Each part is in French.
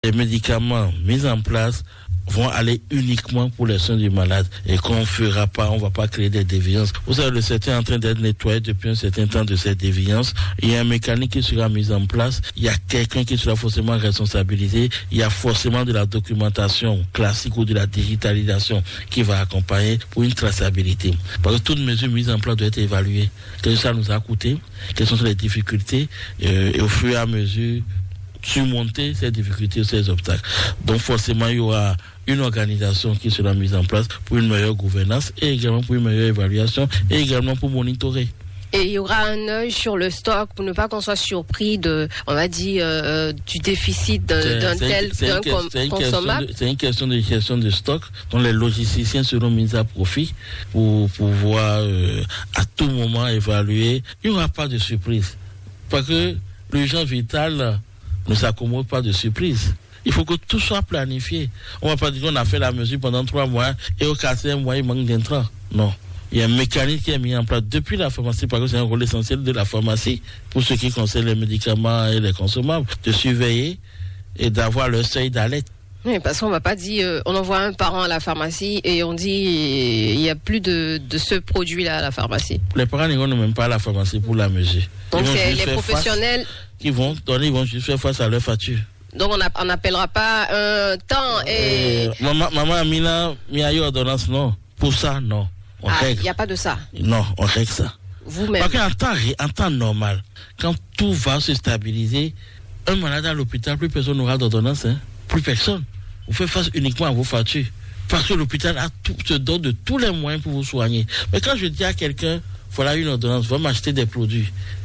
les médicaments mis en place vont aller uniquement pour les soins du malade et qu'on ne fera pas, on ne va pas créer des déviances. Vous savez, le secteur est en train d'être nettoyé depuis un certain temps de cette déviance. Il y a un mécanisme qui sera mis en place. Il y a quelqu'un qui sera forcément responsabilisé. Il y a forcément de la documentation classique ou de la digitalisation qui va accompagner pour une traçabilité. Parce que toute mesure mise en place doit être évaluée. Qu'est-ce que ça nous a coûté? Quelles sont les difficultés? Et au fur et à mesure, surmonter ces difficultés, ces obstacles. Donc forcément, il y aura une organisation qui sera mise en place pour une meilleure gouvernance et également pour une meilleure évaluation et également pour monitorer. Et il y aura un œil sur le stock pour ne pas qu'on soit surpris de, on va dire, du déficit d'un consommable. C'est une question de gestion de stock dont les logisticiens seront mis à profit pour pouvoir à tout moment évaluer. Il n'y aura pas de surprise. Parce que l'urgence vitale ne s'accommode pas de surprise. Il faut que tout soit planifié. On ne va pas dire qu'on a fait la mesure pendant 3 mois et au 4e mois, il manque d'intrants. Non. Il y a un mécanisme qui est mis en place depuis la pharmacie, parce que c'est un rôle essentiel de la pharmacie pour ce qui concerne les médicaments et les consommables, de surveiller et d'avoir le seuil d'alerte. Oui, parce qu'on ne va pas dire, on envoie un parent à la pharmacie et on dit il n'y a plus de ce produit-là à la pharmacie. Les parents n'iront même pas à la pharmacie pour la mesure. Donc c'est les professionnels qui vont donner, ils vont juste faire face à leur facture. Donc on n'appellera pas un temps et... Maman Amina, il y a eu ordonnance, non. Pour ça, non. Il n'y a pas de ça. Non, on règle ça. Vous-même. Parce qu'en temps normal, quand tout va se stabiliser, un malade à l'hôpital, plus personne n'aura d'ordonnance. Plus personne. Vous faites face uniquement à vos factures. Parce que l'hôpital se donne de tous les moyens pour vous soigner. Mais quand je dis à quelqu'un, voilà une ordonnance, va m'acheter des produits,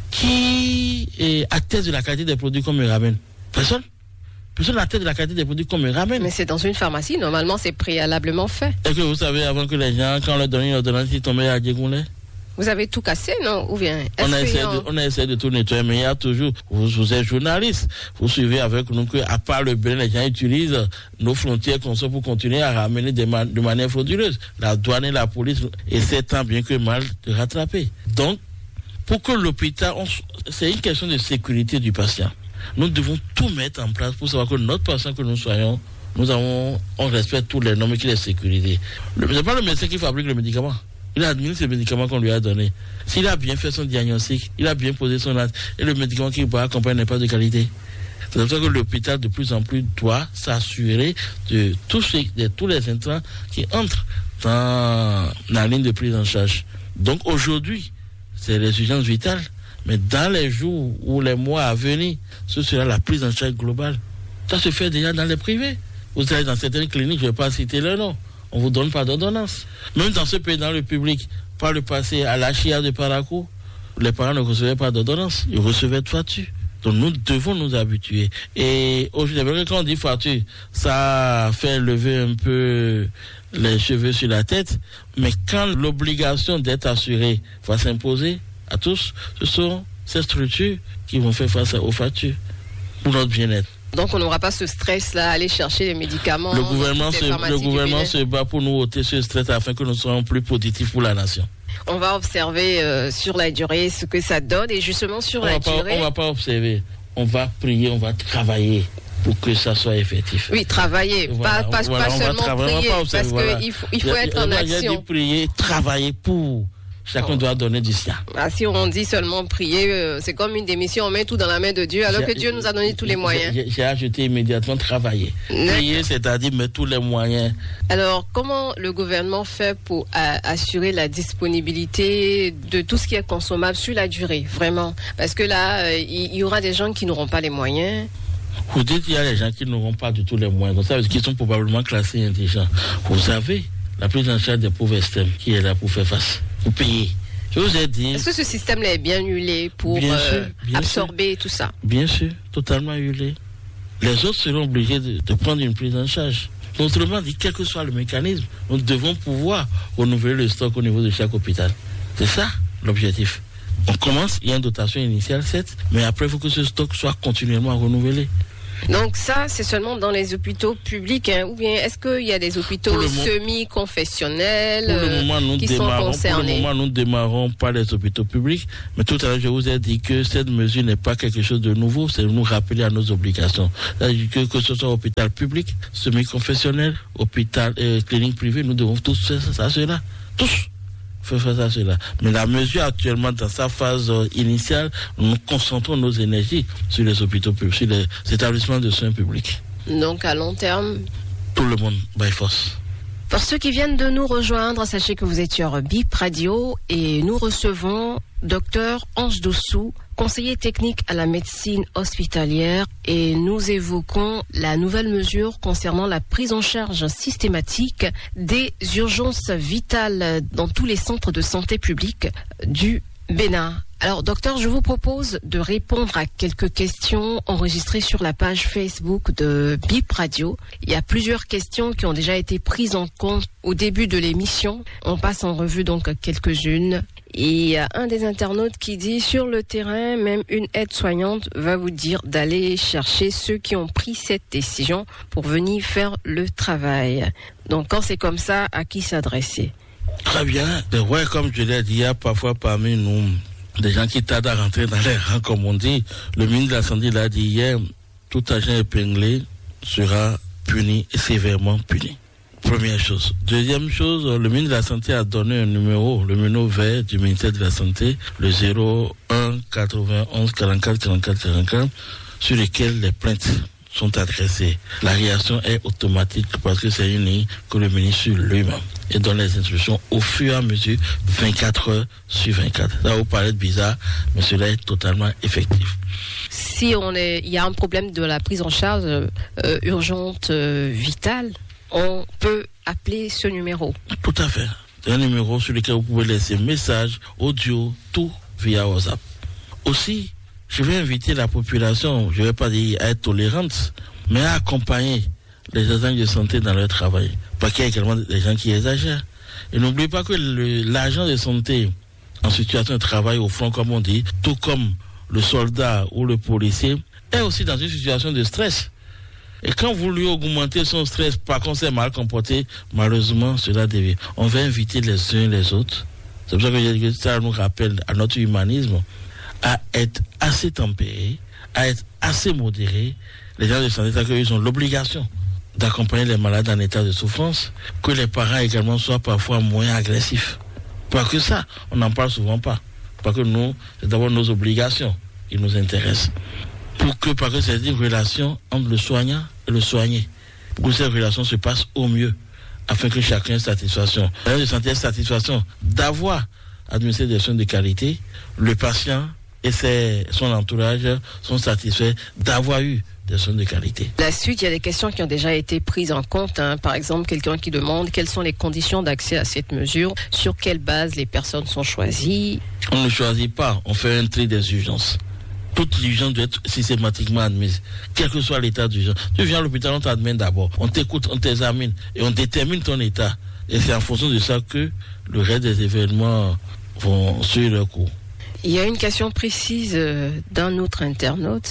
qui atteste de la qualité des produits qu'on me ramène? Personne. Personne n'atteste de la qualité des produits qu'on me ramène. Mais c'est dans une pharmacie, normalement c'est préalablement fait. Est-ce que vous savez, avant que les gens, quand on leur donnait une ordonnance, ils tombaient à Djegoulet? Vous avez tout cassé, non? Ou bien on a essayé de tout nettoyer, mais il y a toujours, vous êtes journaliste, vous suivez avec nous qu'à part le Bénin, les gens utilisent nos frontières comme ça pour continuer à ramener de manière frauduleuse. La douane et la police essaient tant bien que mal de rattraper. Donc, pour que l'hôpital, c'est une question de sécurité du patient. Nous devons tout mettre en place pour savoir que notre patient que nous soyons, on respecte tous les normes qui les sécurisent. C'est pas le médecin qui fabrique le médicament. Il administre ce médicament qu'on lui a donné. S'il a bien fait son diagnostic, il a bien posé son acte, et le médicament qu'il va accompagner n'est pas de qualité. C'est pour ça que l'hôpital de plus en plus doit s'assurer de tous les intrants qui entrent dans la ligne de prise en charge. Donc aujourd'hui, c'est les urgences vitales. Mais dans les jours ou les mois à venir, ce sera la prise en charge globale. Ça se fait déjà dans les privés. Vous allez dans certaines cliniques, je ne vais pas citer leur nom. On ne vous donne pas d'ordonnance. Même dans ce pays, dans le public, par le passé, à la Chia de Parakou, les parents ne recevaient pas d'ordonnance. Ils recevaient de facture. Donc nous devons nous habituer. Et aujourd'hui, quand on dit facture, ça fait lever un peu les cheveux sur la tête. Mais quand l'obligation d'être assuré va s'imposer à tous, ce sont ces structures qui vont faire face aux factures pour notre bien-être. Donc on n'aura pas ce stress-là, aller chercher les médicaments. Le gouvernement se bat pour nous ôter ce stress afin que nous soyons plus positifs pour la nation. On va observer sur la durée ce que ça donne et justement sur la durée... On ne va pas observer, on va prier, on va travailler pour que ça soit effectif. Oui, travailler, pas seulement prier, parce qu'il faut être en action. Il y a dit prier, travailler pour... Chacun doit donner du sien. Si on dit seulement prier, c'est comme une démission, on met tout dans la main de Dieu, alors que Dieu nous a donné tous les moyens. J'ai ajouté immédiatement travailler. Prier, c'est-à-dire mettre tous les moyens. Alors, comment le gouvernement fait pour assurer la disponibilité de tout ce qui est consommable sur la durée, vraiment? Parce que là, il y aura des gens qui n'auront pas les moyens. Vous dites qu'il y a des gens qui n'auront pas du tout les moyens, donc ça veut dire qu'ils sont probablement classés indigents. Vous savez, la prise en charge des pauvres extrêmes, qui est là pour faire face, pour payer. Je vous ai dit... Est-ce que ce système-là est bien huilé pour absorber tout ça? Bien sûr, totalement huilé. Les autres seront obligés de prendre une prise en charge. Autrement dit, quel que soit le mécanisme, nous devons pouvoir renouveler le stock au niveau de chaque hôpital. C'est ça l'objectif. On commence, il y a une dotation initiale, certes, mais après, il faut que ce stock soit continuellement renouvelé. Donc ça, c'est seulement dans les hôpitaux publics, hein, ou bien est-ce qu'il y a des hôpitaux semi-confessionnels qui sont concernés? Pour le moment, nous ne démarrons pas les hôpitaux publics, mais tout à l'heure, je vous ai dit que cette mesure n'est pas quelque chose de nouveau, c'est nous rappeler à nos obligations. C'est-à-dire que ce soit hôpital public, semi-confessionnel, hôpital, clinique privée, nous devons tous faire ça, cela. Tous faire ça, cela. Mais la mesure actuellement, dans sa phase initiale, nous concentrons nos énergies sur les hôpitaux publics, sur les établissements de soins publics. Donc à long terme, tout le monde, by force. Pour ceux qui viennent de nous rejoindre, sachez que vous êtes sur BIP Radio et nous recevons Dr Ange Dossou, conseiller technique à la médecine hospitalière, et nous évoquons la nouvelle mesure concernant la prise en charge systématique des urgences vitales dans tous les centres de santé publics du Bénin. Alors, docteur, je vous propose de répondre à quelques questions enregistrées sur la page Facebook de BIP Radio. Il y a plusieurs questions qui ont déjà été prises en compte au début de l'émission. On passe en revue donc quelques-unes. Et il y a un des internautes qui dit: sur le terrain, même une aide-soignante va vous dire d'aller chercher ceux qui ont pris cette décision pour venir faire le travail. Donc, quand c'est comme ça, à qui s'adresser? Très bien. Ouais, comme je l'ai dit, il y a parfois parmi nous des gens qui tardent à rentrer dans les rangs, comme on dit. Le ministre de la Santé l'a dit hier, tout agent épinglé sera puni et sévèrement puni. Première chose. Deuxième chose, le ministre de la Santé a donné un numéro, le numéro vert du ministère de la Santé, le 01 91 44 44 44, sur lequel les plaintes sont adressées. La réaction est automatique parce que c'est une ligne que le ministre lui-même et donne les instructions au fur et à mesure, 24 heures sur 24. Ça va vous paraître bizarre, mais cela est totalement effectif. Si il y a un problème de la prise en charge urgente vitale, on peut appeler ce numéro. Tout à fait. C'est un numéro sur lequel vous pouvez laisser messages, audio, tout via WhatsApp. Aussi, je vais inviter la population, je ne vais pas dire à être tolérante, mais à accompagner les agents de santé dans leur travail. Parce qu'il y a également des gens qui exagèrent. Et n'oubliez pas que l'agent de santé en situation de travail au front, comme on dit, tout comme le soldat ou le policier, est aussi dans une situation de stress. Et quand vous lui augmentez son stress, par contre c'est mal comporté, malheureusement cela dévie. On va inviter les uns les autres. C'est pour ça que ça nous rappelle à notre humanisme, à être assez tempérés, à être assez modérés. Les gens de santé, c'est qu'ils ont l'obligation d'accompagner les malades en état de souffrance, que les parents également soient parfois moins agressifs. Parce que ça, on n'en parle souvent pas. Parce que nous, c'est d'abord nos obligations qui nous intéressent. Parce que c'est une relation entre le soignant et le soigné. Pour que cette relation se passe au mieux, afin que chacun ait satisfaction. La de santé a satisfaction d'avoir administré des soins de qualité, le patient et son entourage sont satisfaits d'avoir eu des soins de qualité. La suite, il y a des questions qui ont déjà été prises en compte. Par exemple, quelqu'un qui demande quelles sont les conditions d'accès à cette mesure, sur quelle base les personnes sont choisies. On ne choisit pas, on fait un tri des urgences. Toute urgence doit être systématiquement admise, quel que soit l'état d'urgence. Tu viens à l'hôpital, on t'admène d'abord, on t'écoute, on t'examine et on détermine ton état. Et c'est en fonction de ça que le reste des événements vont suivre leur cours. Il y a une question précise d'un autre internaute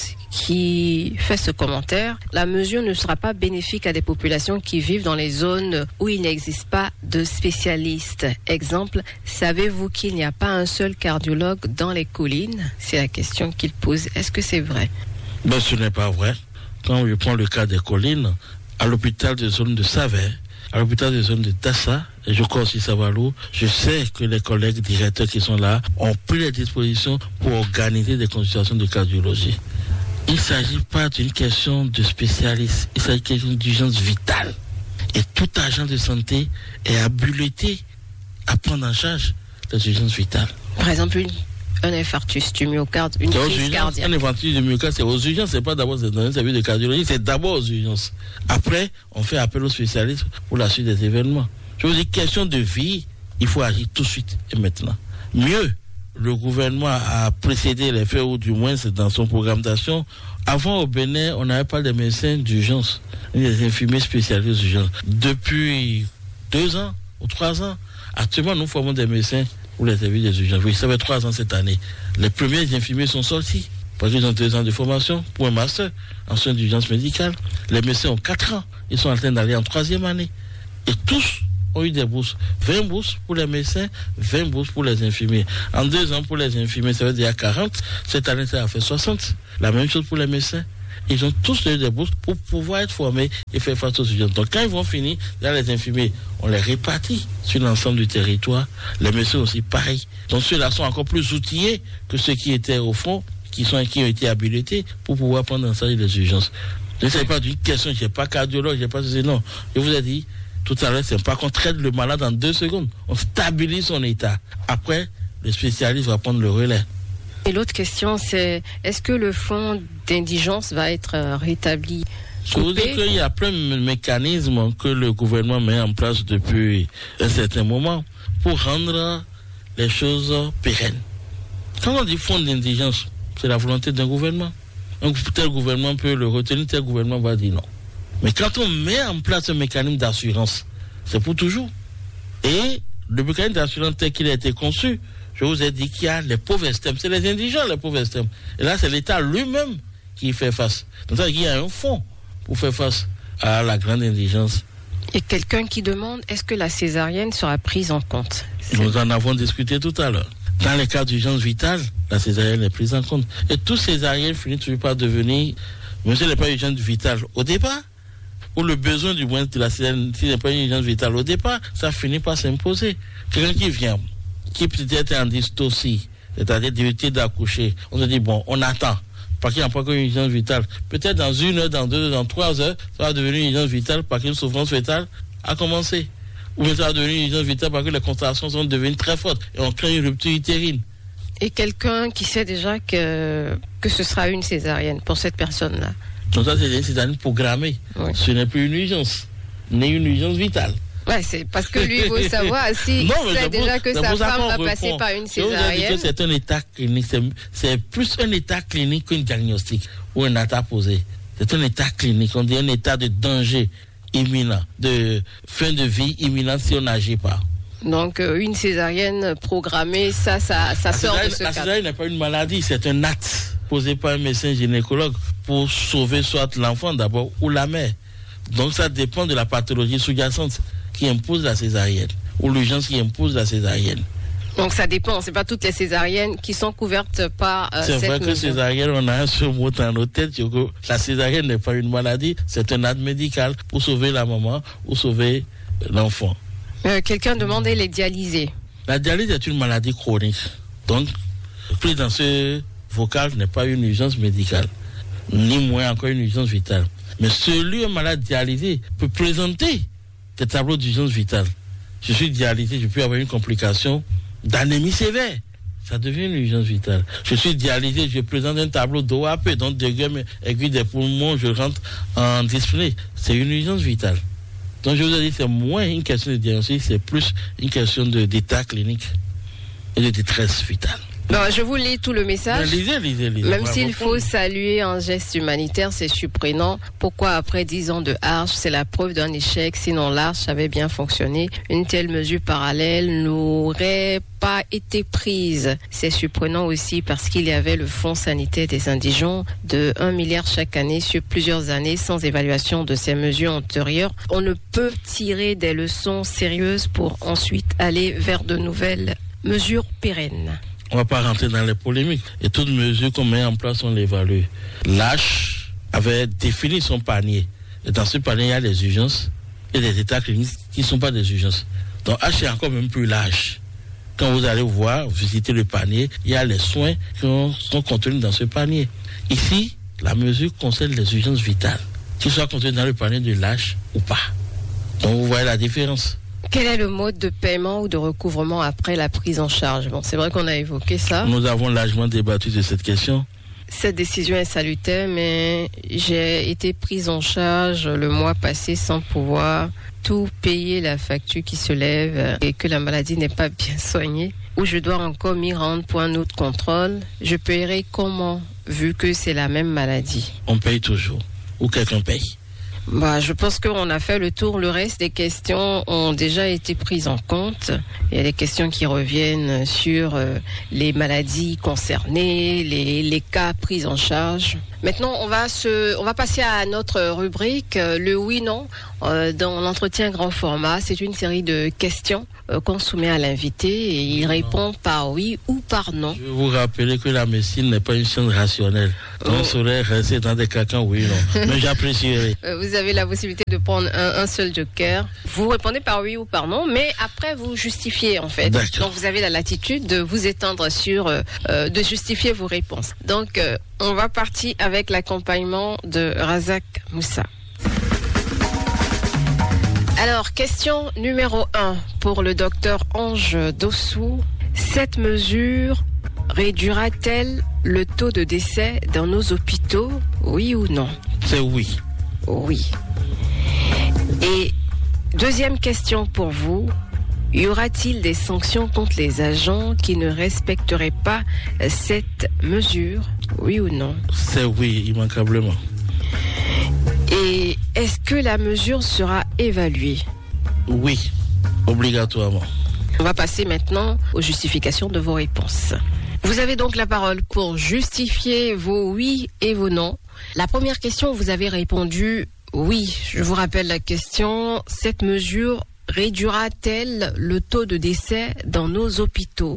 qui fait ce commentaire. La mesure ne sera pas bénéfique à des populations qui vivent dans les zones où il n'existe pas de spécialistes. Exemple, savez-vous qu'il n'y a pas un seul cardiologue dans les collines? C'est la question qu'il pose. Est-ce que c'est vrai? Ben, ce n'est pas vrai. Quand je prends le cas des collines, à l'hôpital de zone de Savert, à l'hôpital de zone de Dassa, et je crois aussi Savalou, je sais que les collègues directeurs qui sont là ont pris les dispositions pour organiser des consultations de cardiologie. Il ne s'agit pas d'une question de spécialiste, il s'agit d'une question d'urgence vitale. Et tout agent de santé est habilité à prendre en charge les urgences vitales. Par exemple, un infarctus du myocarde, une crise cardiaque. Un infarctus du myocarde, c'est aux urgences, c'est pas d'abord dans un service de cardiologie, c'est d'abord aux urgences. Après, on fait appel aux spécialistes pour la suite des événements. Je vous dis, question de vie, il faut agir tout de suite et maintenant. Mieux, le gouvernement a précédé les faits, ou du moins c'est dans son programme d'action. Avant, au Bénin, on n'avait pas de médecins d'urgence, ni des infirmiers spécialisés d'urgence. Depuis 2 ans ou 3 ans, actuellement, nous formons des médecins pour les services des urgences. Oui, ça fait 3 ans cette année. Les premiers infirmiers sont sortis. parce qu'ils ont 2 ans de formation pour un master en soins d'urgence médicale. Les médecins ont 4 ans. Ils sont en train d'aller en 3e année. Et tous ont eu des bourses. 20 bourses pour les médecins, 20 bourses pour les infirmiers. En 2 ans pour les infirmiers, ça veut dire 40. Cette année, ça a fait 60. La même chose pour les médecins. Ils ont tous eu des bourses pour pouvoir être formés et faire face aux urgences. Donc quand ils vont finir, là les infirmiers, on les répartit sur l'ensemble du territoire. Les médecins aussi, pareil. Donc ceux-là sont encore plus outillés que ceux qui étaient au front, qui ont été habilités pour pouvoir prendre en charge les urgences. Je ne sais pas d'une question, je n'ai pas cardiologue, je n'ai pas ceci, non. Je vous ai dit, tout à l'heure, c'est pas qu'on traite le malade en 2 secondes. On stabilise son état. Après, le spécialiste va prendre le relais. Et l'autre question, c'est est-ce que le fonds d'indigence va être rétabli? Je vous dis qu'il y a plein de mécanismes que le gouvernement met en place depuis un certain moment pour rendre les choses pérennes. Quand on dit fonds d'indigence, c'est la volonté d'un gouvernement. Un tel gouvernement peut le retenir, tel gouvernement va dire non. Mais quand on met en place un mécanisme d'assurance, c'est pour toujours. Et le mécanisme d'assurance tel qu'il a été conçu, je vous ai dit qu'il y a les pauvres extrêmes. C'est les indigents, les pauvres extrêmes. Et là, c'est l'État lui-même qui fait face. Donc, il y a un fonds pour faire face à la grande indigence. Et quelqu'un qui demande, est-ce que la césarienne sera prise en compte? Nous en avons discuté tout à l'heure. Dans les cas d'urgence vitale, la césarienne est prise en compte. Et tout césarienne finit toujours par devenir, même si ce n'est pas une urgence vitale au départ, ou le besoin du moins de la césarienne, si ce n'est pas une urgence vitale au départ, ça finit par s'imposer. Quelqu'un qui vient, qui peut-être est en dystocie, c'est-à-dire difficulté d'accoucher, on se dit, bon, on attend, parce qu'il n'y a pas qu'une urgence vitale. Peut-être dans 1 heure, dans 2 heures, dans 3 heures, ça va devenir une urgence vitale parce qu'une souffrance fœtale a commencé. Ou bien ça va devenir une urgence vitale parce que les contractions sont devenues très fortes et on crée une rupture utérine. Et quelqu'un qui sait déjà que ce sera une césarienne pour cette personne-là. Donc ça, c'est une césarienne programmée. Oui. Ce n'est plus une urgence, ni une urgence vitale. Ouais, c'est parce que lui, il veut savoir si sait déjà que sa femme va passer par une césarienne. C'est un état clinique, c'est plus un état clinique qu'un diagnostic ou un état posé. C'est un état clinique, on dit un état de danger imminent, de fin de vie imminente si on n'agit pas. Donc une césarienne programmée, ça sort de ce cadre. La césarienne n'est pas une maladie, c'est un acte posé par un médecin gynécologue pour sauver soit l'enfant d'abord ou la mère. Donc ça dépend de la pathologie sous-jacente qui impose la césarienne ou l'urgence qui impose la césarienne. Donc ça dépend, c'est pas toutes les césariennes qui sont couvertes par c'est vrai que césarienne, on a un seul mot dans nos têtes, la césarienne n'est pas une maladie, c'est un acte médical pour sauver la maman ou sauver l'enfant. Quelqu'un demandait les dialysés. La dialyse est une maladie chronique. Donc, pris dans ce vocal n'est pas une urgence médicale, ni moins encore une urgence vitale. Mais celui, un malade dialysé, peut présenter des tableaux d'urgence vitale. Je suis dialysé, je peux avoir une complication d'anémie sévère. Ça devient une urgence vitale. Je suis dialysé, je présente un tableau d'OAP, donc de aiguille des poumons, je rentre en dyspnée. C'est une urgence vitale. Donc je vous ai dit, c'est moins une question de diagnostic, c'est plus une question d'état clinique et de détresse vitale. Non, je vous lis tout le message. Lisez. Même s'il faut saluer un geste humanitaire, c'est surprenant. Pourquoi après 10 ans de Arche, c'est la preuve d'un échec, sinon l'Arche avait bien fonctionné. Une telle mesure parallèle n'aurait pas été prise. C'est surprenant aussi parce qu'il y avait le fonds sanitaire des indigents de 1 milliard chaque année sur plusieurs années sans évaluation de ces mesures antérieures. On ne peut tirer des leçons sérieuses pour ensuite aller vers de nouvelles mesures pérennes. On ne va pas rentrer dans les polémiques. Et toute mesure qu'on met en place, on l'évalue. L'H avait défini son panier. Et dans ce panier, il y a les urgences et les états cliniques qui ne sont pas des urgences. Donc H est encore même plus large. Quand vous allez voir, visiter le panier, il y a les soins qui sont contenus dans ce panier. Ici, la mesure concerne les urgences vitales, qu'ils soient contenues dans le panier de l'H ou pas. Donc vous voyez la différence. Quel est le mode de paiement ou de recouvrement après la prise en charge? Bon, c'est vrai qu'on a évoqué ça. Nous avons largement débattu de cette question. Cette décision est salutaire, mais j'ai été prise en charge le mois passé sans pouvoir tout payer la facture qui se lève et que la maladie n'est pas bien soignée, ou je dois encore m'y rendre pour un autre contrôle. Je paierai comment, vu que c'est la même maladie? On paye toujours, ou quelqu'un paye. Je pense qu'on a fait le tour. Le reste des questions ont déjà été prises en compte. Il y a des questions qui reviennent sur les maladies concernées, les cas pris en charge. Maintenant, on va passer à notre rubrique, le oui-non. Dans l'entretien grand format, c'est une série de questions qu'on soumet à l'invité et il répond par oui ou par non. Je vais vous rappeler que la médecine n'est pas une science rationnelle. On saurait rester dans des cas oui non. Mais j'apprécierais. Vous avez la possibilité de prendre un seul joker. Vous répondez par oui ou par non, mais après vous justifiez en fait. D'accord. Donc vous avez la latitude de vous étendre sur, de justifier vos réponses. Donc on va partir avec l'accompagnement de Razak Moussa. Alors, question numéro 1 pour le docteur Ange Dossou. Cette mesure réduira-t-elle le taux de décès dans nos hôpitaux, oui ou non? C'est oui. Oui. Et deuxième question pour vous. Y aura-t-il des sanctions contre les agents qui ne respecteraient pas cette mesure, oui ou non? C'est oui, immanquablement. Et est-ce que la mesure sera évaluée? Oui, obligatoirement. On va passer maintenant aux justifications de vos réponses. Vous avez donc la parole pour justifier vos oui et vos non. La première question, vous avez répondu oui. Je vous rappelle la question. Cette mesure réduira-t-elle le taux de décès dans nos hôpitaux?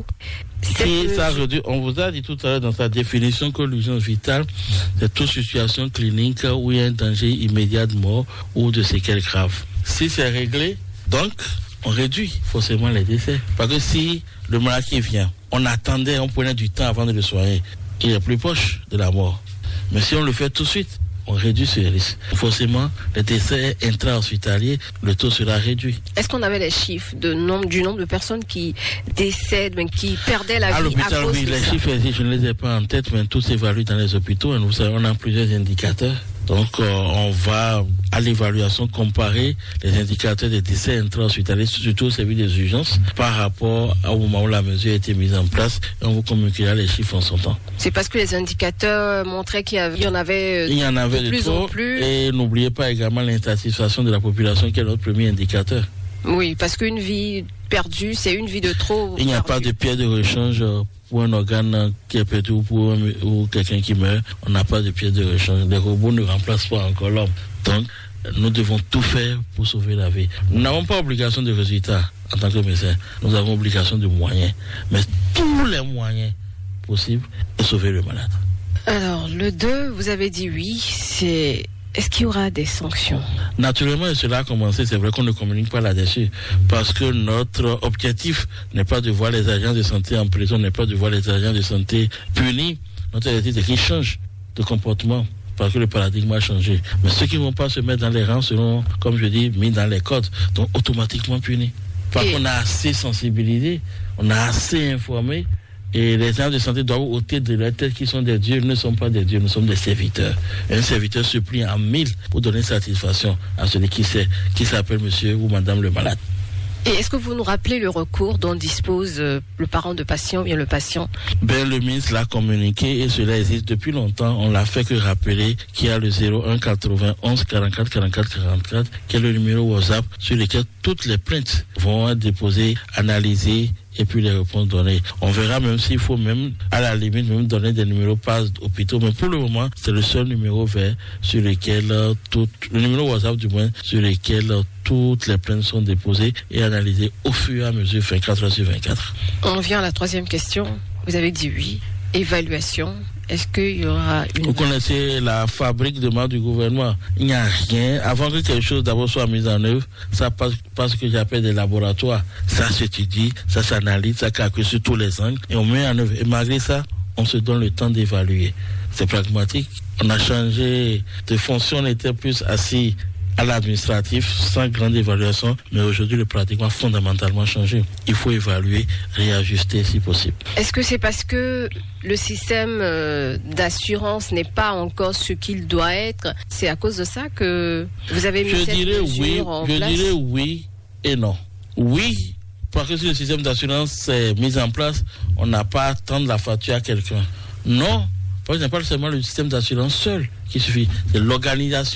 On vous a dit tout à l'heure dans sa définition que l'urgence vitale, c'est toute situation clinique où il y a un danger immédiat de mort ou de séquelles graves. Si c'est réglé, donc on réduit forcément les décès. Parce que si le malade qui vient, on prenait du temps avant de le soigner, il est plus proche de la mort. Mais si on le fait tout de suite, on réduit ce risque. Forcément, les décès intra-hospitaliers, le taux sera réduit. Est-ce qu'on avait les chiffres du nombre de personnes qui décèdent, qui perdaient la vie à l'hôpital, cause oui, de les ça? chiffres, je ne les ai pas en tête, mais tout s'évalue dans les hôpitaux. Et nous savons, on a plusieurs indicateurs. Donc, on va à l'évaluation comparer les indicateurs des décès intra-hospitaliers, surtout celui des urgences, par rapport au moment où la mesure a été mise en place. Et on vous communiquera les chiffres en son temps. C'est parce que les indicateurs montraient qu'il y en avait de plus en plus. Et n'oubliez pas également l'insatisfaction de la population, qui est notre premier indicateur. Oui, parce qu'une vie perdue, c'est une vie de trop. Il n'y a pas de pierre de rechange pour un organe qui est perdu ou quelqu'un qui meurt. On n'a pas de pierre de rechange. Les robots ne remplacent pas encore l'homme. Donc, nous devons tout faire pour sauver la vie. Nous n'avons pas obligation de résultat en tant que médecin. Nous avons obligation de moyens. Mais tous les moyens possibles pour sauver le malade. Alors, le 2, vous avez dit oui, Est-ce qu'il y aura des sanctions? Naturellement, et cela a commencé, c'est vrai qu'on ne communique pas là-dessus, parce que notre objectif n'est pas de voir les agents de santé en prison, n'est pas de voir les agents de santé punis. Notre objectif, c'est qu'ils changent de comportement, parce que le paradigme a changé. Mais ceux qui ne vont pas se mettre dans les rangs seront, comme je dis, mis dans les codes, donc automatiquement punis. Parce qu'on a assez sensibilisé, on a assez informé. Et les agents de santé doivent ôter de leur tête qu'ils sont des dieux. Nous ne sommes pas des dieux, nous sommes des serviteurs. Et un serviteur se plie en 1000 pour donner satisfaction à celui qui s'appelle monsieur ou madame le malade. Et est-ce que vous nous rappelez le recours dont dispose le parent de patient ou bien le patient? Le ministre l'a communiqué et cela existe depuis longtemps. On l'a fait que rappeler qu'il y a le 01 91 44 44 44 qui est le numéro WhatsApp sur lequel toutes les plaintes vont être déposées, analysées et puis les réponses données. On verra même s'il faut même, à la limite, même donner des numéros par hôpitaux. Mais pour le moment, c'est le seul numéro vert sur lequel le numéro WhatsApp du moins, sur lequel toutes les plaintes sont déposées et analysées au fur et à mesure, 24 heures sur 24. On vient à la troisième question. Vous avez dit oui. Évaluation. Est-ce qu'il y aura une... Vous connaissez la fabrique de main du gouvernement. Il n'y a rien. Avant que quelque chose d'abord soit mis en œuvre, ça passe ce que j'appelle des laboratoires. Ça s'étudie, ça s'analyse, ça calcule sur tous les angles et on met en œuvre. Et malgré ça, on se donne le temps d'évaluer. C'est pragmatique. On a changé de fonction, on était plus assis à l'administratif, sans grande évaluation, mais aujourd'hui le pratique a fondamentalement changé. Il faut évaluer, réajuster si possible. Est-ce que c'est parce que le système d'assurance n'est pas encore ce qu'il doit être? C'est à cause de ça que vous avez mis cette mesure en place? Je dirais oui et non. Oui, parce que si le système d'assurance est mis en place, on n'a pas à attendre la facture à quelqu'un. Non, parce que ce n'est pas seulement le système d'assurance seul qui suffit, c'est l'organisation.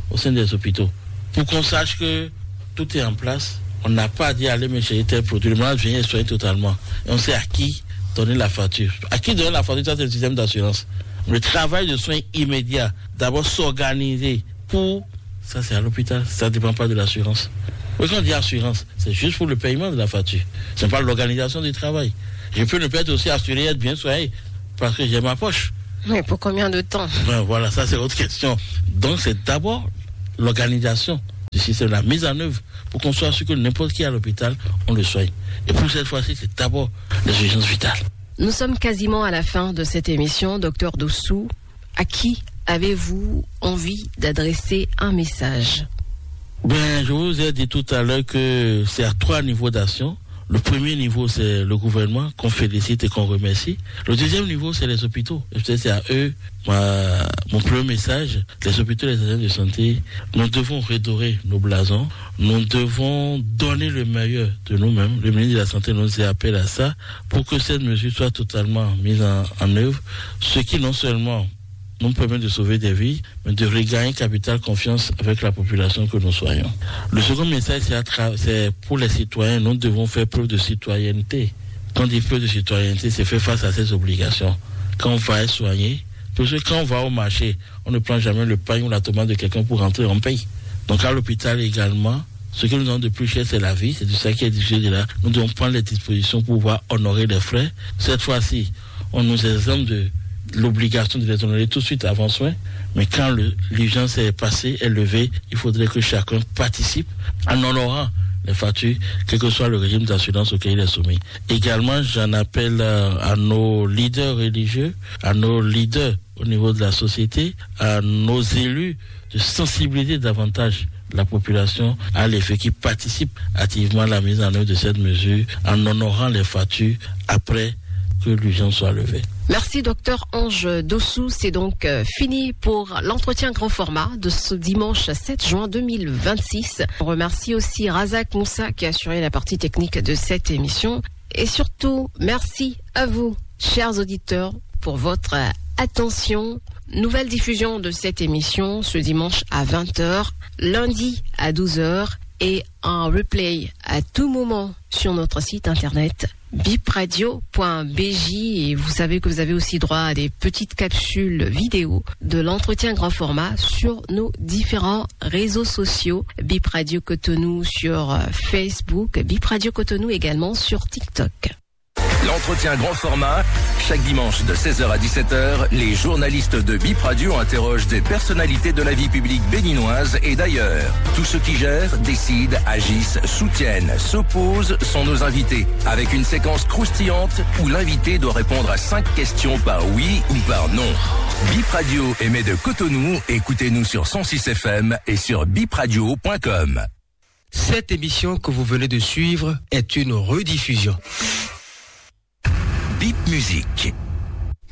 au sein des hôpitaux. Pour qu'on sache que tout est en place, on n'a pas à dire aller me chercher tel produit. Le malade vient soigner totalement. Et on sait à qui donner la facture. À qui donner la facture, ça c'est le système d'assurance. Le travail de soins immédiats, d'abord s'organiser pour... Ça c'est à l'hôpital, ça ne dépend pas de l'assurance. Quand on dit assurance, c'est juste pour le paiement de la facture. Ce n'est pas l'organisation du travail. Je peux ne pas être aussi assuré, être bien soigné, parce que j'ai ma poche. Mais pour combien de temps? Voilà, ça c'est autre question. Donc c'est d'abord l'organisation du système, la mise en œuvre, pour qu'on soit sûr que n'importe qui à l'hôpital, on le soigne. Et pour cette fois-ci, c'est d'abord les urgences vitales. Nous sommes quasiment à la fin de cette émission, Dr Dossou. À qui avez-vous envie d'adresser un message? Je vous ai dit tout à l'heure que c'est à 3 niveaux d'action. Le premier niveau, c'est le gouvernement, qu'on félicite et qu'on remercie. Le deuxième niveau, c'est les hôpitaux. Et peut-être c'est à eux, mon premier message, les hôpitaux et les agents de santé, nous devons redorer nos blasons. Nous devons donner le meilleur de nous-mêmes. Le ministre de la Santé nous appelle à ça pour que cette mesure soit totalement mise en œuvre. Ce qui non seulement nous permet de sauver des vies, mais de regagner capital confiance avec la population que nous soyons. Le second message, c'est pour les citoyens, nous devons faire preuve de citoyenneté. Quand on dit preuve de citoyenneté, c'est faire face à ces obligations. Quand on va être soigné, parce que quand on va au marché, on ne prend jamais le pain ou la tomate de quelqu'un pour rentrer en paye. Donc à l'hôpital également, ce que nous avons de plus cher, c'est la vie, c'est de ça qui est difficile de là. Nous devons prendre les dispositions pour pouvoir honorer les frais. Cette fois-ci, on nous exempte de l'obligation de les honorer tout de suite avant soin, mais quand l'urgence est passée, est levée, il faudrait que chacun participe en honorant les factures, quel que soit le régime d'assurance auquel il est soumis. Également, j'en appelle à nos leaders religieux, à nos leaders au niveau de la société, à nos élus de sensibiliser davantage la population à l'effet qui participe activement à la mise en œuvre de cette mesure en honorant les factures après que l'urgence soit levée. Merci Dr Ange Dossou. C'est donc fini pour l'entretien grand format de ce dimanche 7 juin 2026. On remercie aussi Razak Moussa qui a assuré la partie technique de cette émission. Et surtout, merci à vous, chers auditeurs, pour votre attention. Nouvelle diffusion de cette émission ce dimanche à 20h, lundi à 12h et un replay à tout moment sur notre site internet bipradio.bj, et vous savez que vous avez aussi droit à des petites capsules vidéo de l'entretien grand format sur nos différents réseaux sociaux. Bip Radio Cotonou sur Facebook, Bip Radio Cotonou également sur TikTok. L'entretien grand format, chaque dimanche de 16h à 17h, les journalistes de Bip Radio interrogent des personnalités de la vie publique béninoise et d'ailleurs. Tous ceux qui gèrent, décident, agissent, soutiennent, s'opposent sont nos invités, avec une séquence croustillante où l'invité doit répondre à 5 questions par oui ou par non. Bip Radio émet de Cotonou, écoutez-nous sur 106 FM et sur bipradio.com. Cette émission que vous venez de suivre est une rediffusion. Bip Musique.